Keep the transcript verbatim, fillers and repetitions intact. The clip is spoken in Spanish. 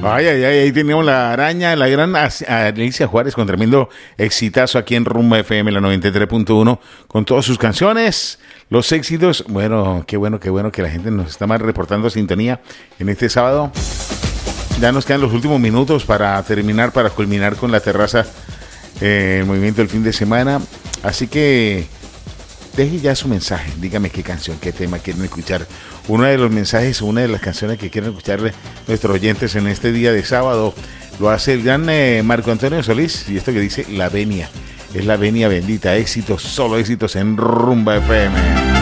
Ay, ay, ay, ahí teníamos la araña, la gran Alicia Juárez con tremendo exitazo aquí en Rumba F M, la noventa y tres punto uno, con todas sus canciones, los éxitos. Bueno, qué bueno, qué bueno que la gente nos está más reportando sintonía en este sábado. Ya nos quedan los últimos minutos para terminar, para culminar con la terraza, eh, el movimiento del fin de semana. Así que deje ya su mensaje, dígame qué canción, qué tema quieren escuchar. Uno de los mensajes, una de las canciones que quieren escucharle nuestros oyentes en este día de sábado, lo hace el gran eh, Marco Antonio Solís, y esto que dice La Venia, es la venia bendita, éxitos, solo éxitos en Rumba F M.